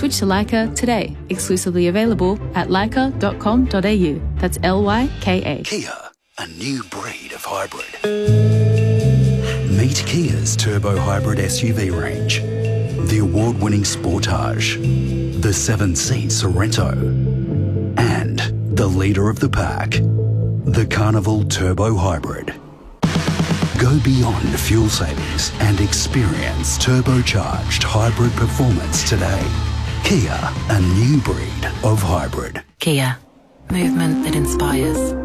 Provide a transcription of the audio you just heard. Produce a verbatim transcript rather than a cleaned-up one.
Switch to Leica today. Exclusively available at leica dot com dot a u. That's L Y K A. Kia, a new breed of hybrid. Meet Kia's turbo hybrid S U V range. The award-winning Sportage, the seven-seat Sorento, and the leader of the pack, the Carnival Turbo Hybrid. Go beyond fuel savings and experience turbocharged hybrid performance today. Kia, a new breed of hybrid. Kia, movement that inspires.